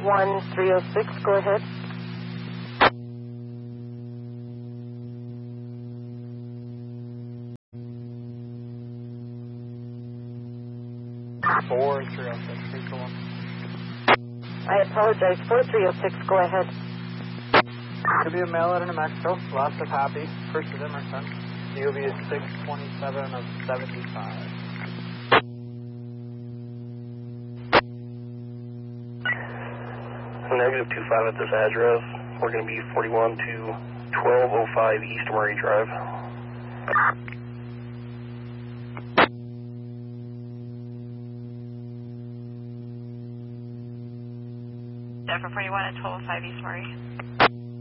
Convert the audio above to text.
1306, go ahead. I apologize. 4306, go ahead. Could be a mail out in New Mexico. Last of Happy, first of Emerson. DOB is 627 of 75. Negative 25 at this address. We're going to be 41 to 1205 East Murray Drive. Denver 41 at 1205 East Murray.